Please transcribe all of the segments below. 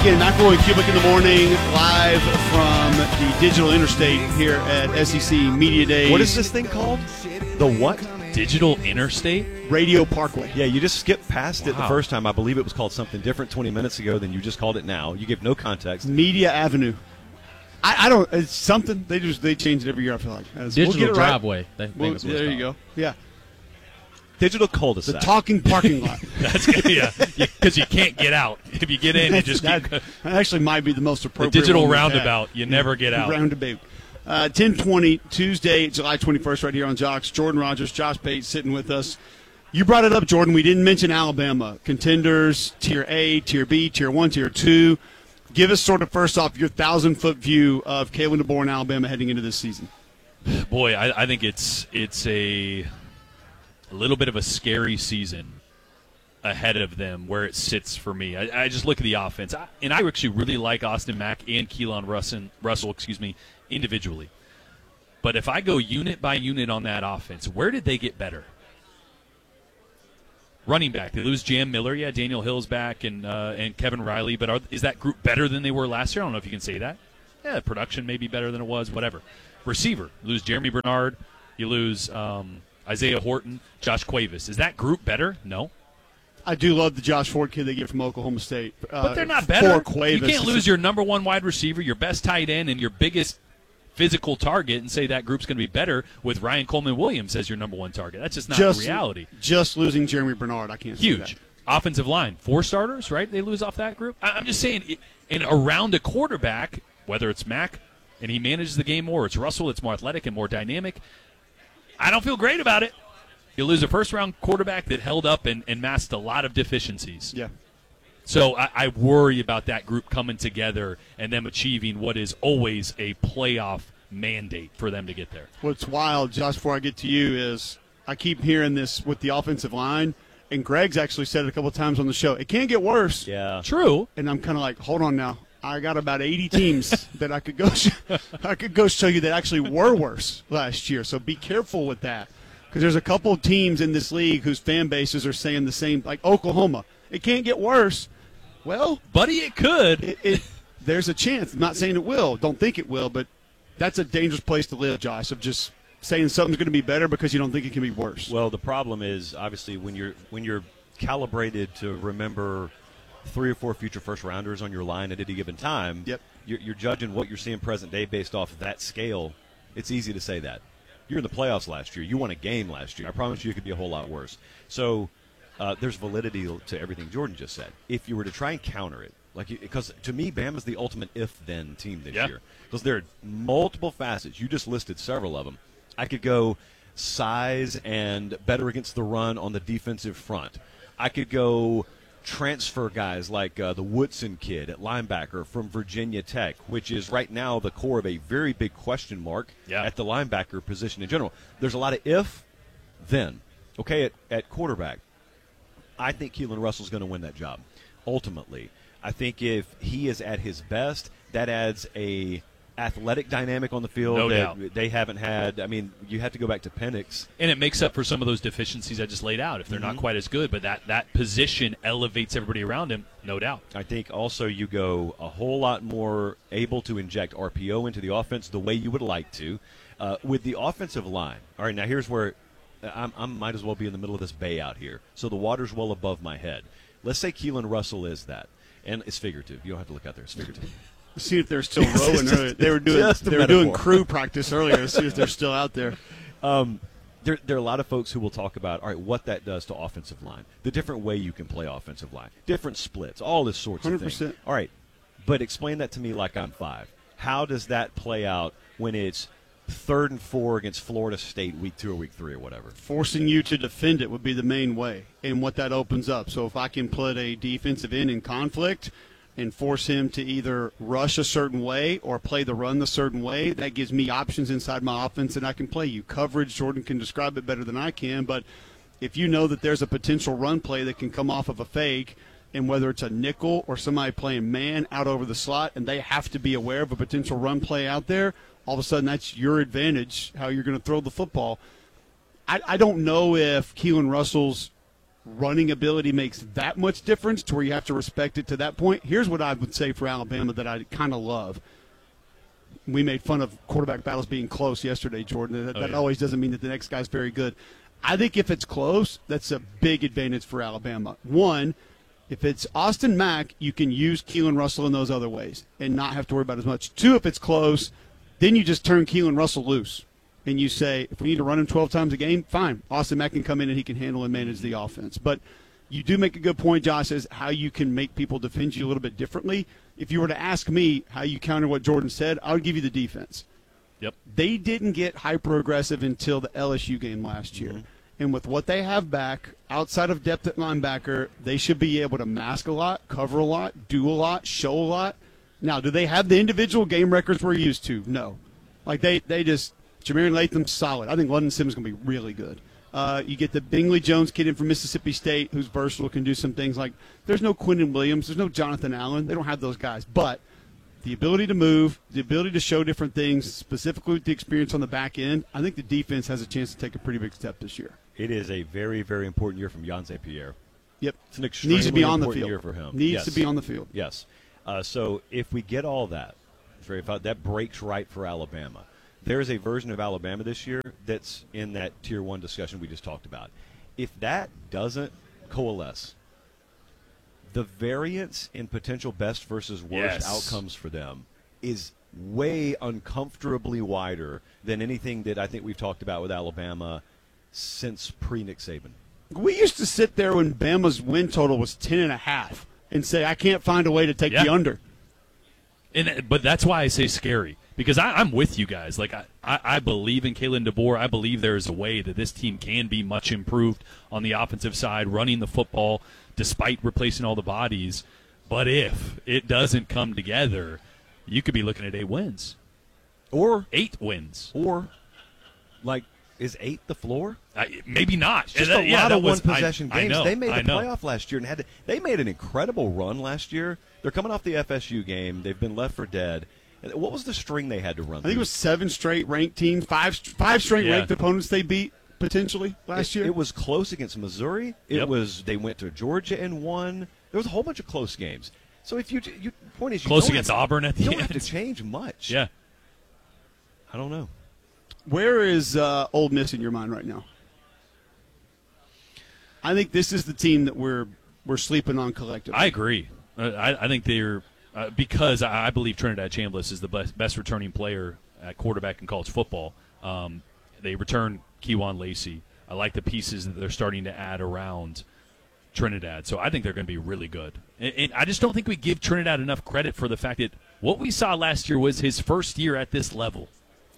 in. McElroy and Cubic in the morning, live from the Digital Interstate here at SEC Media Days. What is this thing called? The what? Digital Interstate? Radio Parkway. Yeah, you just skipped past it the Wow. first time. I believe it was called something different 20 minutes ago than you just called it now. You give no context. Media Avenue. I don't. It's something they change it every year. I feel like Digital we'll get it driveway. Right. That was what it's There you called. go. Yeah, Digital the cul-de-sac. talking parking lot. That's because you can't get out. If you get in, you just that, keep that actually might be the most the appropriate. digital one with roundabout. that. You never get out. Roundabout. 10:20 Tuesday, July 21st, right here on Jocks. Jordan Rogers, Josh Bates sitting with us. You brought it up, Jordan. We didn't mention Alabama contenders, Tier A, Tier B, Tier 1, Tier 2. Give us sort of first off your 1,000-foot view of Kalen DeBoer and Alabama heading into this season. Boy, I think it's a little bit of a scary season ahead of them where it sits for me. I just look at the offense, and I actually really like Austin Mack and Keelan Russell, individually. But if I go unit by unit on that offense, where did they get better? Running back, they lose Jam Miller. Yeah, Daniel Hill's back and Kevin Riley. But is that group better than they were last year? I don't know if you can say that. Yeah, production may be better than it was, whatever. Receiver, you lose Jeremy Bernard. You lose Isaiah Horton, Josh Cuevas. Is that group better? No. I do love the Josh Ford kid they get from Oklahoma State. But they're not better. For Cuevas. You can't lose your number one wide receiver, your best tight end, and your biggest physical target and say that group's going to be better with Ryan Coleman Williams as your number one target. That's just not reality. Just losing Jeremy Bernard, I can't say Huge. that. Offensive line, 4 starters, right? They lose off that group. I'm just saying, and around a quarterback, whether it's Mack and he manages the game more, or it's Russell, it's more athletic and more dynamic, I don't feel great about it. You lose a first-round quarterback that held up and masked a lot of deficiencies. Yeah. So I worry about that group coming together and them achieving what is always a playoff mandate for them to get there. What's wild, Josh, before I get to you, is I keep hearing this with the offensive line, and Greg's actually said it a couple of times on the show. It can't get worse. Yeah. True. And I'm kind of like, hold on now. I got about 80 teams that I could go show you that actually were worse last year. So be careful with that, because there's a couple of teams in this league whose fan bases are saying the same, like Oklahoma. It can't get worse. Well, buddy, it could. There's a chance. I'm not saying it will. Don't think it will, but that's a dangerous place to live, Josh, of just saying something's going to be better because you don't think it can be worse. Well, the problem is obviously when you're calibrated to remember 3 or 4 future first rounders on your line at any given time. Yep. You're judging what you're seeing present day based off of that scale. It's easy to say that. You're in the playoffs last year. You won a game last year. I promise you it could be a whole lot worse. So there's validity to everything Jordan just said. If you were to try and counter it, because to me, Bama's the ultimate if-then team this year. Because there are multiple facets. You just listed several of them. I could go size and better against the run on the defensive front. I could go transfer guys like the Woodson kid at linebacker from Virginia Tech, which is right now the core of a very big question mark at the linebacker position in general. There's a lot of if, then. Okay, at quarterback, I think Keelan Russell's going to win that job, ultimately. I think if he is at his best, that adds a athletic dynamic on the field No that doubt. they haven't had. I mean, you have to go back to Penix. And it makes up for some of those deficiencies I just laid out if they're not quite as good. But that position elevates everybody around him, no doubt. I think also you go a whole lot more able to inject RPO into the offense the way you would like to. With the offensive line, all right, now here's where I might as well be in the middle of this bay out here. So the water's well above my head. Let's say Keelan Russell is that. And it's figurative. You don't have to look out there. It's figurative. See if they're still rowing earlier. They were doing crew practice earlier. See if they're still out there. There are a lot of folks who will talk about, all right, what that does to offensive line, the different way you can play offensive line, different splits, all this sorts of 100%. things. All right, but explain that to me like I'm 5. How does that play out when it's 3rd and 4 against Florida State week 2 or week 3 or whatever? Forcing you to defend it would be the main way, and what that opens up. So if I can put a defensive end in conflict and force him to either rush a certain way or play the run the certain way, that gives me options inside my offense, and I can play you. Coverage, Jordan can describe it better than I can, but if you know that there's a potential run play that can come off of a fake, and whether it's a nickel or somebody playing man out over the slot, and they have to be aware of a potential run play out there, all of a sudden that's your advantage, how you're going to throw the football. I don't know if Keelan Russell's running ability makes that much difference to where you have to respect it to that point. Here's what I would say for Alabama that I kind of love. We made fun of quarterback battles being close yesterday, Jordan. That always doesn't mean that the next guy's very good. I think if it's close, that's a big advantage for Alabama. One, if it's Austin Mack, you can use Keelan Russell in those other ways and not have to worry about as much. Two, if it's close, then you just turn Keelan Russell loose. And you say, if we need to run him 12 times a game, fine. Austin Mack can come in and he can handle and manage the offense. But you do make a good point, Josh, as how you can make people defend you a little bit differently. If you were to ask me how you counter what Jordan said, I would give you the defense. Yep. They didn't get hyper-aggressive until the LSU game last year. And with what they have back, outside of depth at linebacker, they should be able to mask a lot, cover a lot, do a lot, show a lot. Now, do they have the individual game records we're used to? No. Like, they just – Jamarian Latham's solid. I think London Sims is going to be really good. You get the Bingley Jones kid in from Mississippi State who's versatile, can do some things like there's no Quinton Williams, there's no Jonathan Allen. They don't have those guys. But the ability to move, the ability to show different things, specifically with the experience on the back end, I think the defense has a chance to take a pretty big step this year. It is a very, very important year from Yonsei Pierre. Yep. It's an extremely Needs to be on the important field. year for him. Needs to be on the field. Yes. So if we get all that, that breaks right for Alabama. There is a version of Alabama this year that's in that Tier 1 discussion we just talked about. If that doesn't coalesce, the variance in potential best versus worst outcomes for them is way uncomfortably wider than anything that I think we've talked about with Alabama since pre-Nick Saban. We used to sit there when Bama's win total was 10.5 and say, I can't find a way to take the under. But that's why I say scary. Because I'm with you guys. Like I believe in Kalen DeBoer. I believe there is a way that this team can be much improved on the offensive side, running the football despite replacing all the bodies. But if it doesn't come together, you could be looking at 8 wins. Or 8 wins. Or, like, is 8 the floor? Maybe not. Just a lot of one-possession games. I know, they made the playoff last year and they made an incredible run last year. They're coming off the FSU game. They've been left for dead. What was the string they had to run? I think it was 7 straight ranked teams, 5 straight ranked opponents they beat potentially last year. It was close against Missouri. It was they went to Georgia and won. There was a whole bunch of close games. So if you point is you close don't against have, Auburn at the you end. don't have to change much. Yeah. I don't know. Where is Ole Miss in your mind right now? I think this is the team that we're sleeping on collectively. I agree. I think they're because I believe Trinidad Chambliss is the best returning player at quarterback in college football. They return Kejuan Lacey. I like the pieces that they're starting to add around Trinidad. So I think they're going to be really good. And I just don't think we give Trinidad enough credit for the fact that what we saw last year was his first year at this level.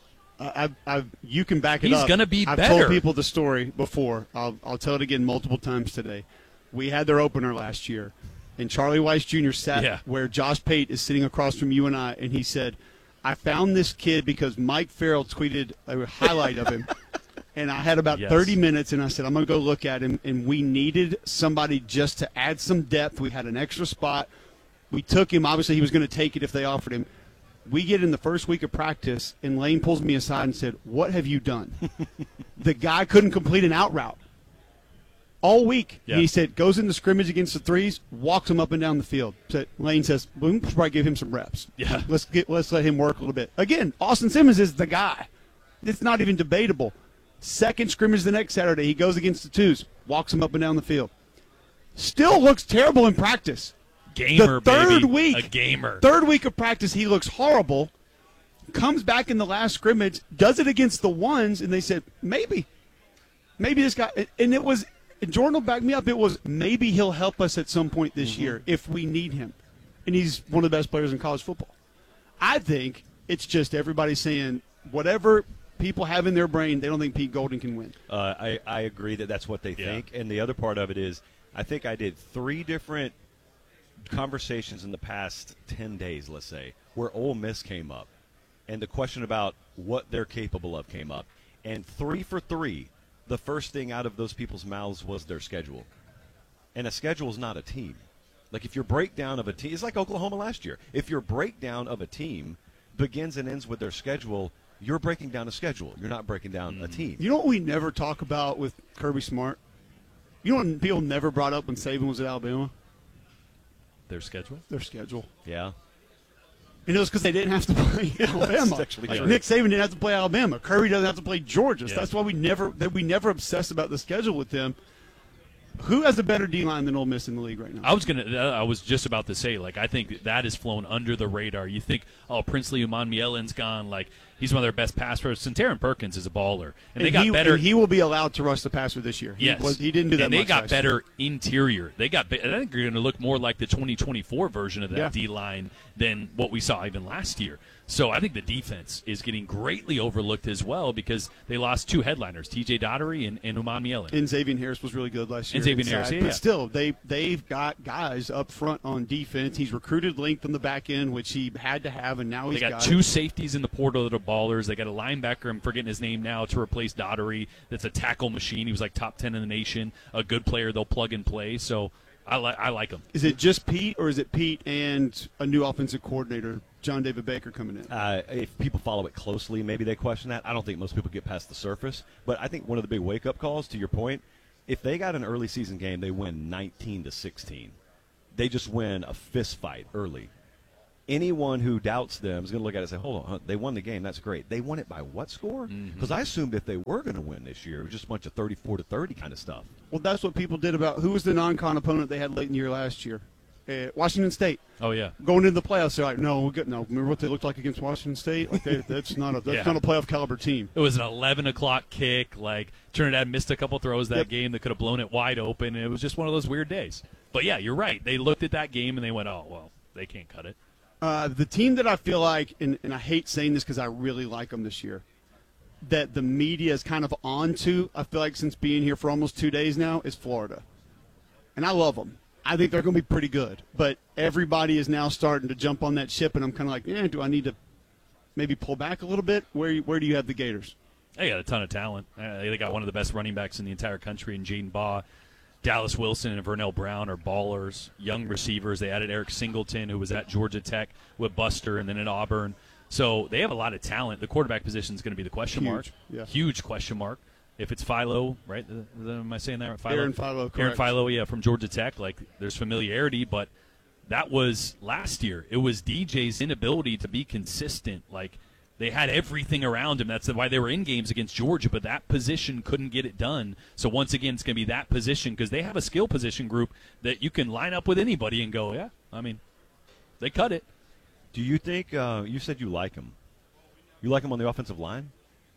You can back it up. He's going to be I've better. told people the story before. I'll tell it again multiple times today. We had their opener last year, and Charlie Weiss Jr. sat where Josh Pate is sitting across from you and I, and he said, I found this kid because Mike Farrell tweeted a highlight of him, and I had about 30 minutes, and I said, I'm going to go look at him, and we needed somebody just to add some depth. We had an extra spot. We took him. Obviously, he was going to take it if they offered him. We get in the first week of practice, and Lane pulls me aside and said, what have you done? The guy couldn't complete an out route all week. Yeah. He said, goes into scrimmage against the threes, walks him up and down the field. So Lane says, well, we should probably give him some reps. Yeah. Let's let him work a little bit. Again, Austin Simmons is the guy. It's not even debatable. Second scrimmage the next Saturday, he goes against the twos, walks him up and down the field. Still looks terrible in practice. Gamer, the third baby. week, a gamer. Third week of practice, he looks horrible. Comes back in the last scrimmage, does it against the ones, and they said, maybe this guy. And it was, Jordan will back me up, it was maybe he'll help us at some point this year if we need him. And he's one of the best players in college football. I think it's just everybody saying whatever people have in their brain, they don't think Pete Golding can win. I agree that's what they think. And the other part of it is I think I did 3 different conversations in the past 10 days, let's say, where Ole Miss came up and the question about what they're capable of came up. And 3 for 3, the first thing out of those people's mouths was their schedule. And a schedule is not a team. Like if your breakdown of a team, it's like Oklahoma last year. If your breakdown of a team begins and ends with their schedule, you're breaking down a schedule. You're not breaking down a team. You know what we never talk about with Kirby Smart? You know what people never brought up when Saban was at Alabama? Their schedule. Their schedule. Yeah. And it was because they didn't have to play Alabama. That's actually true. Nick Saban didn't have to play Alabama. Kirby doesn't have to play Georgia. So Yeah. that's why we never obsess about the schedule with them. Who has a better D-line than Ole Miss in the league right now? I was just about to say, like, I think that has flown under the radar. You think, oh, Princely Umanmielen's gone, like, he's one of their best pass rushers. Santarin Perkins is a baller, and they got better. And he will be allowed to rush the passer this year. Yes, He didn't do that. And they much got last better year. interior. They got. I think they're going to look more like the 2024 version of that Yeah. D-line than what we saw even last year. So I think the defense is getting greatly overlooked as well because they lost two headliners, T.J. Daugherty and Umanmielen. And Xavier Harris was really good last year. And Xavier inside. Harris, yeah. But still, they've got guys up front on defense. He's recruited length on the back end, which he had to have, and now They he's got got two safeties in the portal that are ballers. They got a linebacker, I'm forgetting his name now, to replace Daugherty. That's a tackle machine. He was like top 10 in the nation. A good player they'll plug and play. So I like him. Is it just Pete, or is it Pete and a new offensive coordinator, John David Baker, coming in? If people follow it closely, maybe they question that. I don't think most people get past the surface. But I think one of the big wake-up calls, to your point, if they got an early season game, they win 19-16. They just win a fist fight early. Anyone who doubts them is going to look at it and say, hold on, they won the game. That's great. They won it by what score? Because I assumed if they were going to win this year, it was just a bunch of 34-30 kind of stuff. Well, that's what people did about who was the non-con opponent they had late in the year last year? Washington State. Oh, yeah. Going into the playoffs, they're like, no, remember what they looked like against Washington State? Like that's not a Yeah. not a playoff caliber team. It was an 11 o'clock kick. Like, Trinidad missed a couple throws that Yep. game that could have blown it wide open. And it was just one of those weird days. But, yeah, you're right. They looked at that game and they went, oh, well, they can't cut it. The team that I feel like, and I hate saying this because I really like them this year, that the media is kind of on to, I feel like since being here for almost 2 days now, is Florida. And I love them. I think they're going to be pretty good. But everybody is now starting to jump on that ship, and I'm kind of like, do I need to maybe pull back a little bit? Where do you have the Gators? They got a ton of talent. They got one of the best running backs in the entire country in Jaden Baugh. Dallas Wilson and Vernell Brown are ballers, young receivers. They added Eric Singleton, who was at Georgia Tech with Buster and then at Auburn. So they have a lot of talent. The quarterback position is going to be the question mark. Yeah. Huge question mark. If it's Philo, right? Am I saying that right? Philo? Aaron Philo, Aaron correct. Philo, yeah, from Georgia Tech. Like, there's familiarity, but that was last year. It was DJ's inability to be consistent. Like, they had everything around him. That's why they were in games against Georgia, but that position couldn't get it done. So once again, it's going to be that position because they have a skill position group that you can line up with anybody and go, yeah, I mean, they cut it. Do you think you said you like them? You like them on the offensive line?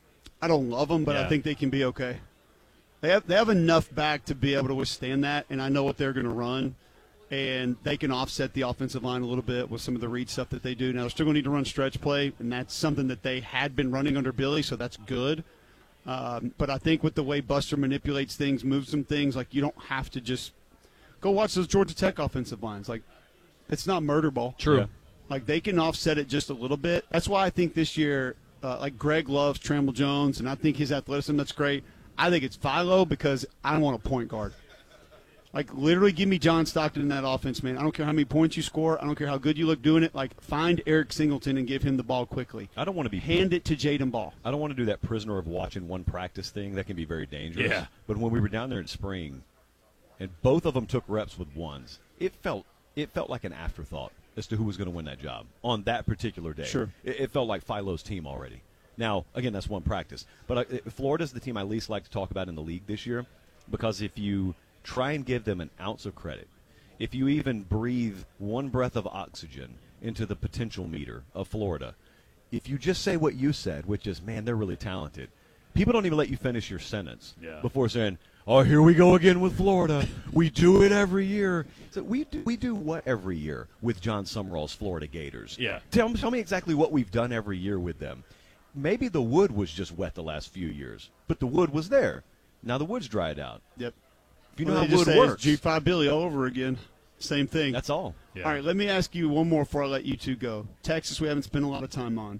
I don't love them, but Yeah. I think they can be okay. They have enough back to be able to withstand that, and I know what they're going to run, and they can offset the offensive line a little bit with some of the read stuff that they do. Now, they're still going to need to run stretch play, and that's something that they had been running under Billy, so that's good. But I think with the way Buster manipulates things, moves some things, like you don't have to just go watch those Georgia Tech offensive lines. Like, it's not murder ball. True. Yeah. Like, they can offset it just a little bit. That's why I think this year, like Greg loves Tramble Jones, and I think his athleticism, that's great. I think it's Philo because I don't want a point guard. Like, literally give me John Stockton in that offense, man. I don't care how many points you score. I don't care how good you look doing it. Like, find Eric Singleton and give him the ball quickly. I don't want to be Hand it to Jaden Ball. I don't want to do that prisoner of watching one practice thing. That can be very dangerous. Yeah. But when we were down there in spring, and both of them took reps with ones, it felt like an afterthought as to who was going to win that job on that particular day. Sure. It felt like Philo's team already. Now, again, that's one practice. But Florida's the team I least like to talk about in the league this year because if you try and give them an ounce of credit, if you even breathe one breath of oxygen into the potential meter of Florida, if you just say what you said, which is, man, they're really talented, people don't even let you finish your sentence before saying, oh, here we go again with Florida. We do it every year. So we do what every year with John Summerall's Florida Gators? Yeah. Tell me exactly what we've done every year with them. Maybe the wood was just wet the last few years, but the wood was there. Now the wood's dried out. Yep. If you know Well, they how just wood say works, it's G5 Billy all over again. Same thing. that's all. Yeah. All right, let me ask you one more before I let you two go. Texas, we haven't spent a lot of time on.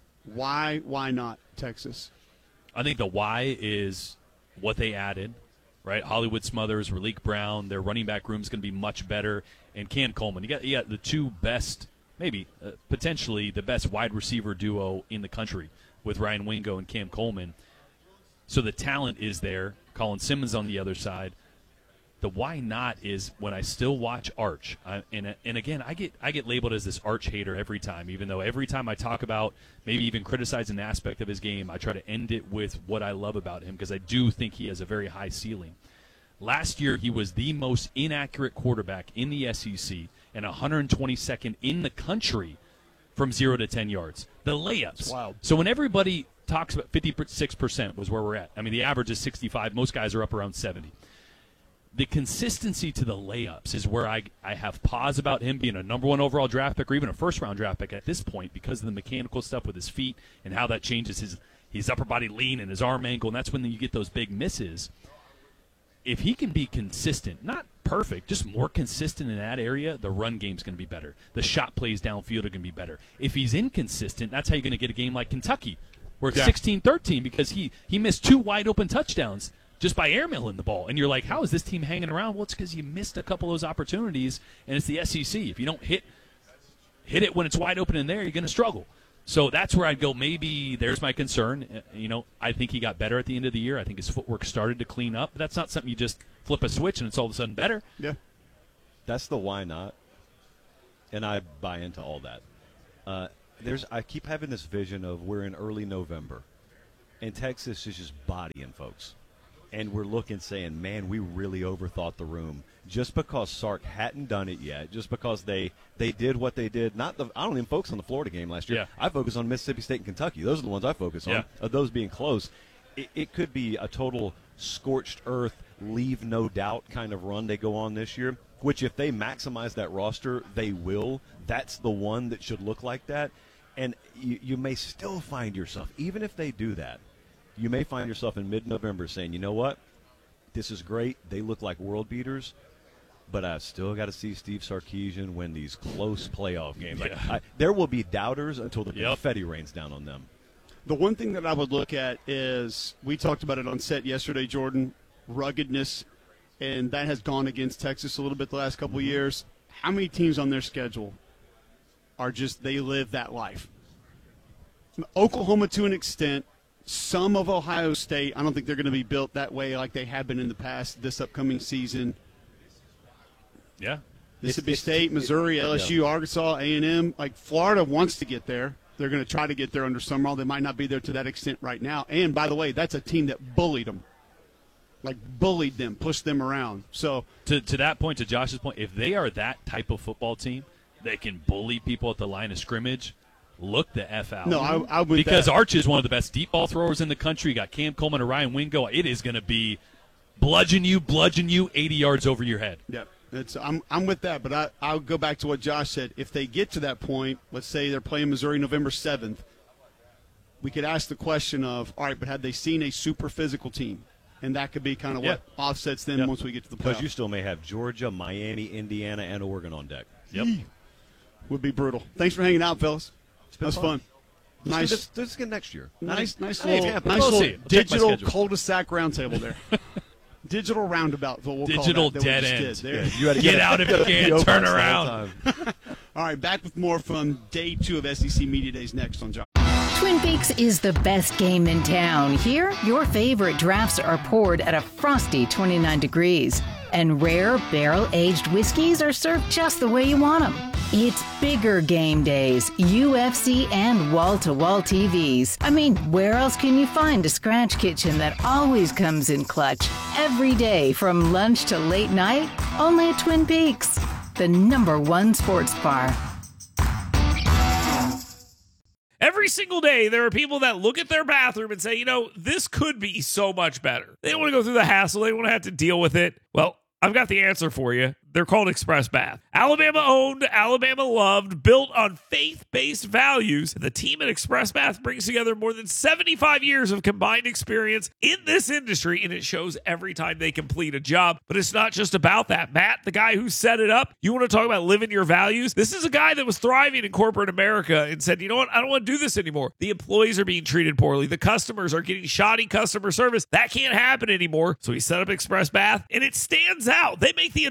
Why not Texas? I think the why is what they added, right? Hollywood Smothers, Raleek Brown, their running back room is going to be much better, and Cam Coleman. You got the two best, maybe potentially the best wide receiver duo in the country with Ryan Wingo and Cam Coleman. So the talent is there. Colin Simmons on the other side. The why not is when I still watch Arch, and again, I get labeled as this Arch hater every time, even though every time I talk about maybe even criticizing an aspect of his game, I try to end it with what I love about him because I do think he has a very high ceiling. Last year, he was the most inaccurate quarterback in the SEC and 122nd in the country from 0 to 10 yards. The layups. That's wild. So when everybody talks about 56% was where we're at. I mean, the average is 65. Most guys are up around 70. The consistency to the layups is where I have pause about him being a number 1 overall draft pick or even a first-round draft pick at this point because of the mechanical stuff with his feet and how that changes his upper body lean and his arm angle, and that's when you get those big misses. If he can be consistent, not perfect, just more consistent in that area, the run game's going to be better. The shot plays downfield are going to be better. If he's inconsistent, that's how you're going to get a game like Kentucky where it's 16-13 because he missed 2 wide-open touchdowns just by airmailing the ball. And you're like, how is this team hanging around? Well, it's because you missed a couple of those opportunities, and it's the SEC. If you don't hit it when it's wide open in there, you're going to struggle. So that's where I'd go, maybe there's my concern. I think he got better at the end of the year. I think his footwork started to clean up. But that's not something you just flip a switch and it's all of a sudden better. Yeah. That's the why not. And I buy into all that. I keep having this vision of we're in early November, and Texas is just bodying folks. And we're looking, saying, man, we really overthought the room. Just because Sark hadn't done it yet, just because they did what they did. I don't even focus on the Florida game last year. Yeah. I focus on Mississippi State and Kentucky. Those are the ones I focus on, of those being close. It could be a total scorched earth, leave no doubt kind of run they go on this year, which if they maximize that roster, they will. That's the one that should look like that. And you may still find yourself, even if they do that, you may find yourself in mid-November saying, you know what, this is great. They look like world beaters, but I've still got to see Steve Sarkisian win these close playoff games. Yeah. There will be doubters until the confetti rains down on them. The one thing that I would look at is, we talked about it on set yesterday, Jordan, ruggedness, and that has gone against Texas a little bit the last couple of years. How many teams on their schedule are just, they live that life? Oklahoma to an extent. Some of Ohio State, I don't think they're going to be built that way like they have been in the past this upcoming season. Yeah. Mississippi State, Missouri, LSU, Arkansas, A&M. Like, Florida wants to get there. They're going to try to get there under Summerall. They might not be there to that extent right now. And, by the way, that's a team that bullied them. Like, bullied them, pushed them around. So to that point, to Josh's point, if they are that type of football team that can bully people at the line of scrimmage, look the F out. No, I would. Because Arch is one of the best deep ball throwers in the country. You got Cam Coleman and Ryan Wingo. It is going to be bludgeon you, 80 yards over your head. Yeah, I'm with that, but I'll go back to what Josh said. If they get to that point, let's say they're playing Missouri November 7th, we could ask the question of, all right, but have they seen a super physical team? And that could be kind of what offsets them once we get to the playoffs. Because you still may have Georgia, Miami, Indiana, and Oregon on deck. Yep. Would be brutal. Thanks for hanging out, fellas. That was fun. Nice. Let's get next year. Nice We'll little see. digital cul-de-sac roundtable there. Digital roundabout, what we'll digital call that. Dead That we end. just did. You had to Get out if you can. Turn around. All right, back with more from Day 2 of SEC Media Days next on Josh. Twin Peaks is the best game in town. Here, your favorite drafts are poured at a frosty 29 degrees. And rare, barrel-aged whiskeys are served just the way you want them. It's bigger game days, UFC, and wall-to-wall TVs. I mean, where else can you find a scratch kitchen that always comes in clutch? Every day, from lunch to late night, only at Twin Peaks, the #1 sports bar. Every single day, there are people that look at their bathroom and say, this could be so much better. They don't want to go through the hassle. They don't want to have to deal with it. Well, I've got the answer for you. They're called Express Bath. Alabama owned, Alabama loved, built on faith-based values. The team at Express Bath brings together more than 75 years of combined experience in this industry, and it shows every time they complete a job. But it's not just about that. Matt, the guy who set it up, you want to talk about living your values? This is a guy that was thriving in corporate America and said, you know what? I don't want to do this anymore. The employees are being treated poorly. The customers are getting shoddy customer service. That can't happen anymore. So he set up Express Bath, and it stands out. They make the entire process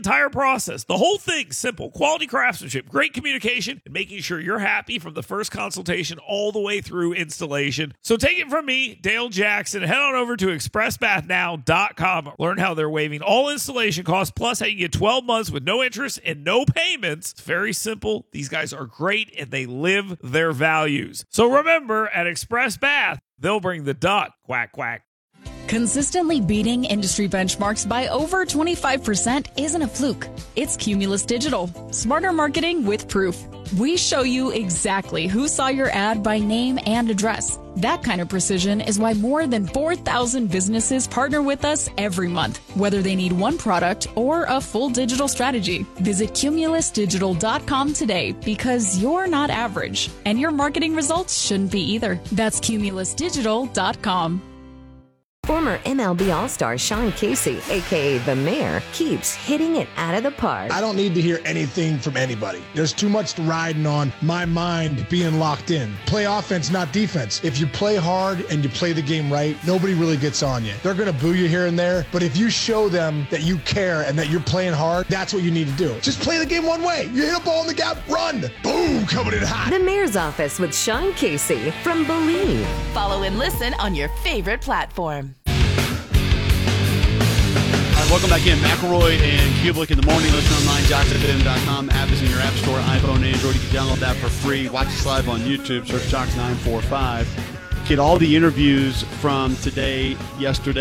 process. The whole thing's simple. Quality craftsmanship, great communication, and making sure you're happy from the first consultation all the way through installation. So take it from me, Dale Jackson, and head on over to expressbathnow.com. Learn how they're waiving all installation costs, plus how you get 12 months with no interest and no payments. It's very simple. These guys are great, and they live their values. So remember, at Express Bath, they'll bring the duck. Quack, quack. Consistently beating industry benchmarks by over 25% isn't a fluke. It's Cumulus Digital. Smarter marketing with proof. We show you exactly who saw your ad by name and address. That kind of precision is why more than 4,000 businesses partner with us every month, whether they need one product or a full digital strategy. Visit cumulusdigital.com today, because you're not average, and your marketing results shouldn't be either. That's cumulusdigital.com. Former MLB All-Star Sean Casey, a.k.a. The Mayor, keeps hitting it out of the park. I don't need to hear anything from anybody. There's too much riding on my mind being locked in. Play offense, not defense. If you play hard and you play the game right, nobody really gets on you. They're going to boo you here and there, but if you show them that you care and that you're playing hard, that's what you need to do. Just play the game one way. You hit a ball in the gap, run. Boom, coming in hot. The Mayor's Office with Sean Casey from Believe. Follow and listen on your favorite platform. Welcome back in. McElroy and Kublik in the morning. Listen online, JocksFM.com. App is in your app store, iPhone, Android. You can download that for free. Watch us live on YouTube. Search Jocks945. Get all the interviews from today, yesterday.